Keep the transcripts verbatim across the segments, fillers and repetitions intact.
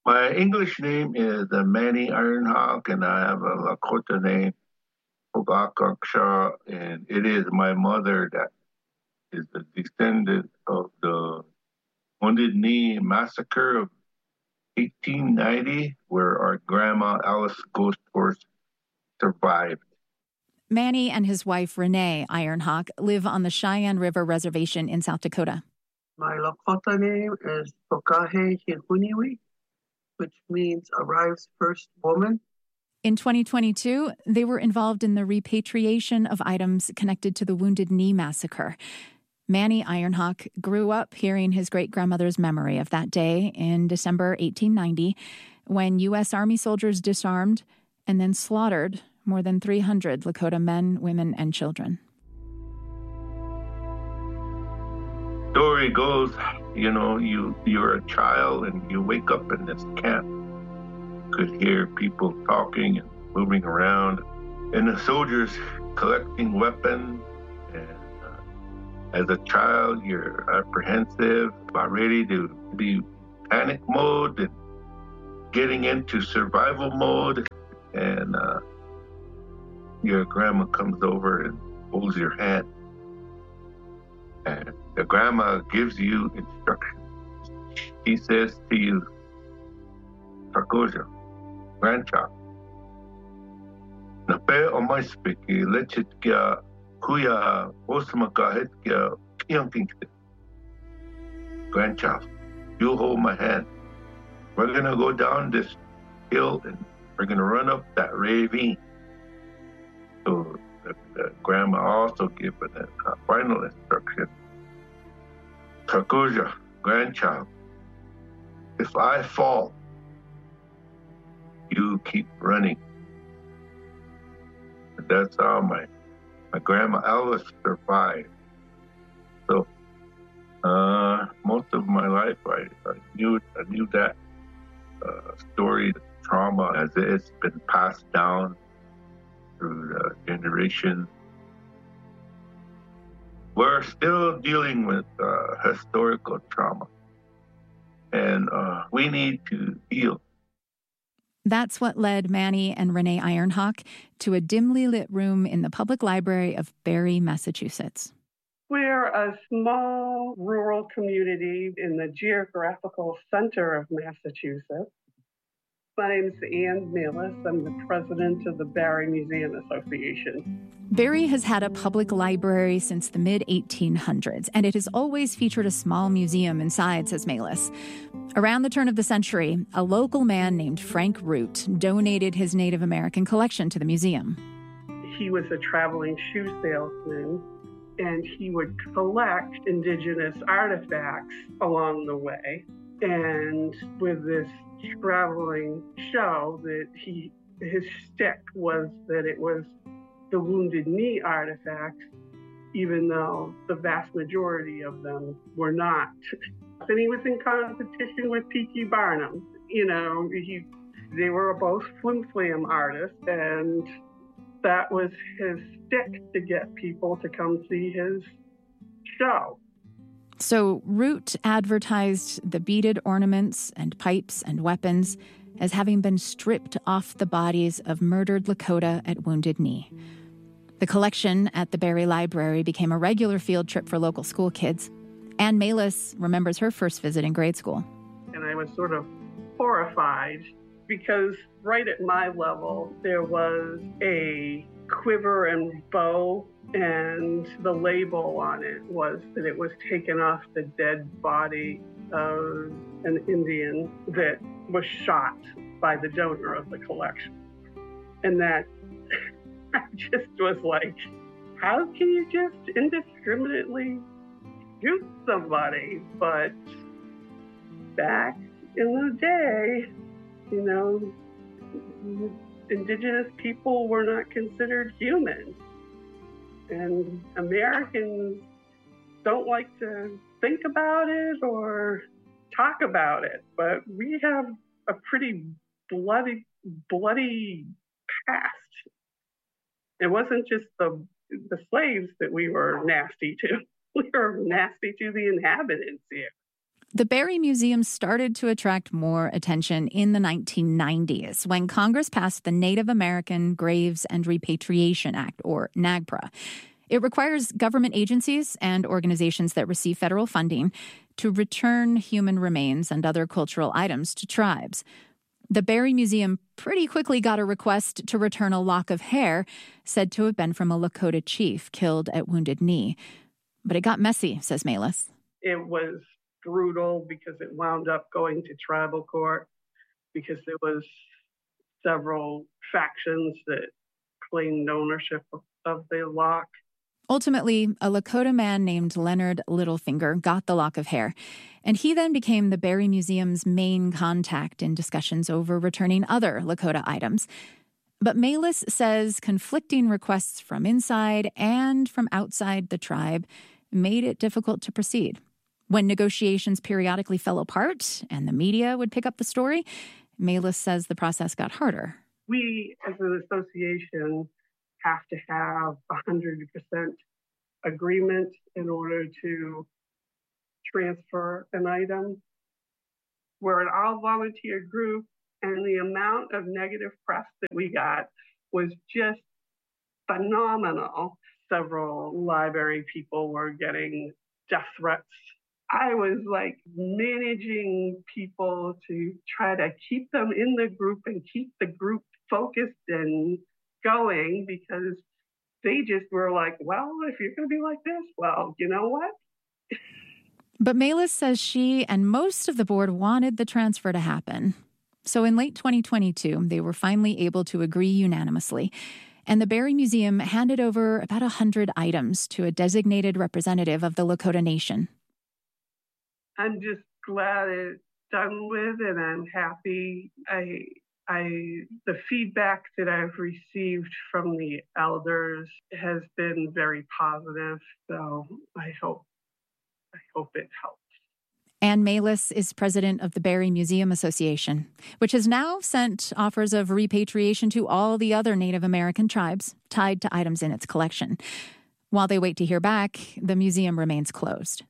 My English name is uh, Manny Ironhawk, and I have a Lakota name, Ogakoksha, and it is my mother that is a descendant of the Wounded Knee Massacre of eighteen ninety, where our grandma Alice Ghost Horse survived. Manny and his wife, Renee Ironhawk, live on the Cheyenne River Reservation in South Dakota. My Lakota name is Tokahe Hihuniwi, which means arrives first woman. In twenty twenty-two, they were involved in the repatriation of items connected to the Wounded Knee Massacre. Manny Ironhawk grew up hearing his great-grandmother's memory of that day in December eighteen ninety, when U S Army soldiers disarmed and then slaughtered more than three hundred Lakota men, women, and children. Story goes, you know, you, you're a child and you wake up in this camp. You could hear people talking and moving around, and the soldiers collecting weapons. And uh, as a child, you're apprehensive, about ready to be panic mode and getting into survival mode. And uh, your grandma comes over and holds your hand. And the grandma gives you instructions. She says to you, Takoja, grandchild, Nape o mai spiki lechit kia kuya osmaka het kia kiankinkte. Grandchild, you hold my hand. We're gonna go down this hill and we're gonna run up that ravine. So the, the grandma also gave a, a final instruction. Takuja, grandchild, if I fall, you keep running. And that's how my, my grandma Alice survived. So uh, most of my life, I, I knew I knew that uh, story, the trauma, as it's been passed down through the generations. We're still dealing with uh, historical trauma, and uh, we need to heal. That's what led Manny and Renee Ironhawk to a dimly lit room in the public library of Barre, Massachusetts. We're a small rural community in the geographical center of Massachusetts. My name is Ann Mealis. I'm the president of the Barre Museum Association. Barre has had a public library since the mid eighteen hundreds, and it has always featured a small museum inside, says Mealis. Around the turn of the century, a local man named Frank Root donated his Native American collection to the museum. He was a traveling shoe salesman, and he would collect indigenous artifacts along the way. And with this traveling show, that he his shtick was that it was the Wounded Knee artifacts, even though the vast majority of them were not. And he was in competition with P T Barnum. You know, he they were both flim flam artists, and that was his shtick to get people to come see his show. So Root advertised the beaded ornaments and pipes and weapons as having been stripped off the bodies of murdered Lakota at Wounded Knee. The collection at the Barre Library became a regular field trip for local school kids. Ann Mealis remembers her first visit in grade school. And I was sort of horrified because right at my level, there was a quiver and bow, and the label on it was that it was taken off the dead body of an Indian that was shot by the donor of the collection. And that I just was like, how can you just indiscriminately shoot somebody? But back in the day, you know, indigenous people were not considered human. And Americans don't like to think about it or talk about it, but we have a pretty bloody, bloody past. It wasn't just the the slaves that we were nasty to. We were nasty to the inhabitants here. The Berry Museum started to attract more attention in the nineteen nineties when Congress passed the Native American Graves and Repatriation Act, or NAGPRA. It requires government agencies and organizations that receive federal funding to return human remains and other cultural items to tribes. The Berry Museum pretty quickly got a request to return a lock of hair said to have been from a Lakota chief killed at Wounded Knee. But it got messy, says Malis. It was brutal because it wound up going to tribal court because there was several factions that claimed ownership of, of the lock. Ultimately, a Lakota man named Leonard Littlefinger got the lock of hair, and he then became the Berry Museum's main contact in discussions over returning other Lakota items. But Malis says conflicting requests from inside and from outside the tribe made it difficult to proceed. When negotiations periodically fell apart and the media would pick up the story, Malis says the process got harder. We, as an association, have to have a one hundred percent agreement in order to transfer an item. We're an all-volunteer group, and the amount of negative press that we got was just phenomenal. Several library people were getting death threats. I was like managing people to try to keep them in the group and keep the group focused and going, because they just were like, well, if you're going to be like this, well, you know what? But Malis says she and most of the board wanted the transfer to happen. So in late twenty twenty-two, they were finally able to agree unanimously. And the Berry Museum handed over about one hundred items to a designated representative of the Lakota Nation. I'm just glad it's done with, and I'm happy. I, I, the feedback that I've received from the elders has been very positive. So I hope, I hope it helps. Ann Malis is president of the Berry Museum Association, which has now sent offers of repatriation to all the other Native American tribes tied to items in its collection. While they wait to hear back, the museum remains closed.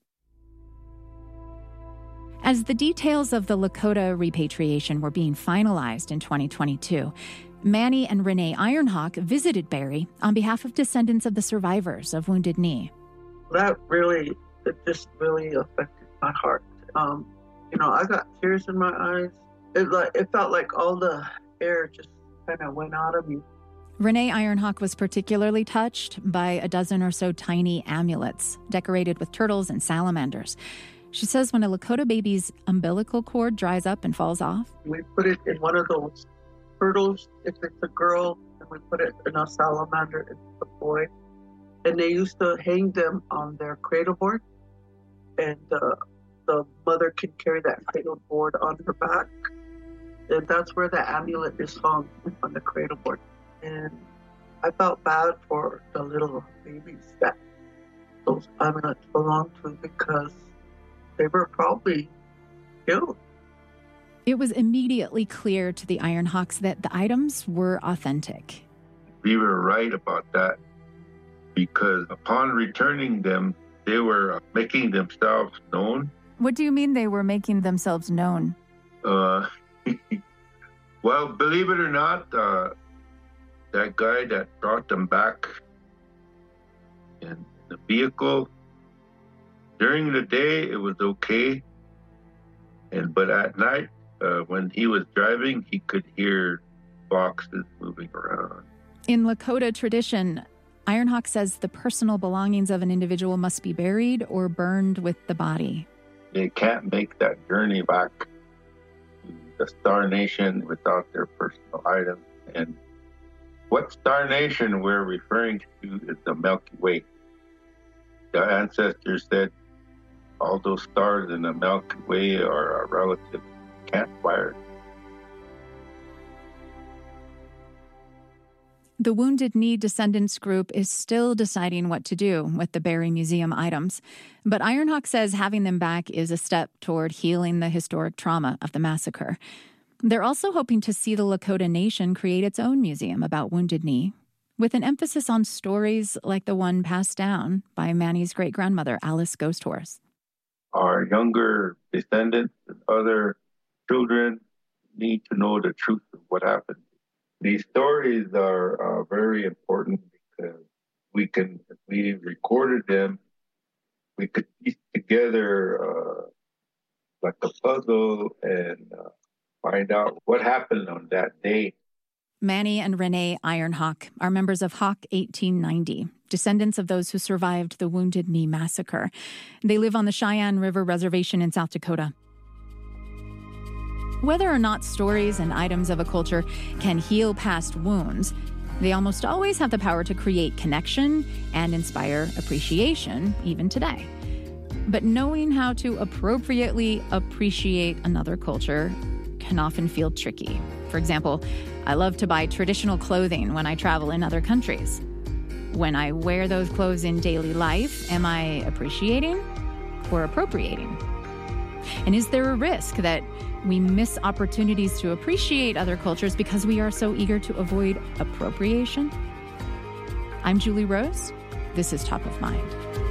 As the details of the Lakota repatriation were being finalized in twenty twenty-two, Manny and Renee Ironhawk visited Berry on behalf of descendants of the survivors of Wounded Knee. That really, it just really affected my heart. Um, you know, I got tears in my eyes. It like it felt like all the air just kind of went out of me. Renee Ironhawk was particularly touched by a dozen or so tiny amulets decorated with turtles and salamanders. She says when a Lakota baby's umbilical cord dries up and falls off, we put it in one of those turtles if it's a girl, and we put it in a salamander if it's a boy. And they used to hang them on their cradle board, and uh, the mother can carry that cradle board on her back. And that's where the amulet is hung, on the cradle board. And I felt bad for the little babies that those amulets belong to, because they were probably killed. It was immediately clear to the Ironhawks that the items were authentic. We were right about that, because upon returning them, they were making themselves known. What do you mean they were making themselves known? Uh, well, believe it or not, uh, that guy that brought them back in the vehicle, during the day, it was okay. And but at night, uh, when he was driving, he could hear boxes moving around. In Lakota tradition, Ironhawk says the personal belongings of an individual must be buried or burned with the body. They can't make that journey back to the Star Nation without their personal items. And what Star Nation we're referring to is the Milky Way. The ancestors said all those stars in the Milky Way are our relative campfires. The Wounded Knee Descendants group is still deciding what to do with the Berry Museum items. But Ironhawk says having them back is a step toward healing the historic trauma of the massacre. They're also hoping to see the Lakota Nation create its own museum about Wounded Knee, with an emphasis on stories like the one passed down by Manny's great-grandmother, Alice Ghost Horse. our younger descendants and other children need to know the truth of what happened. These stories are uh, very important because we can, if we recorded them, we could piece together uh, like a puzzle and uh, find out what happened on that day. Manny and Renee Ironhawk are members of Hawk eighteen ninety, descendants of those who survived the Wounded Knee Massacre. They live on the Cheyenne River Reservation in South Dakota. Whether or not stories and items of a culture can heal past wounds, they almost always have the power to create connection and inspire appreciation, even today. But knowing how to appropriately appreciate another culture can often feel tricky. For example, I love to buy traditional clothing when I travel in other countries. When I wear those clothes in daily life, am I appreciating or appropriating? And is there a risk that we miss opportunities to appreciate other cultures because we are so eager to avoid appropriation? I'm Julie Rose. This is Top of Mind.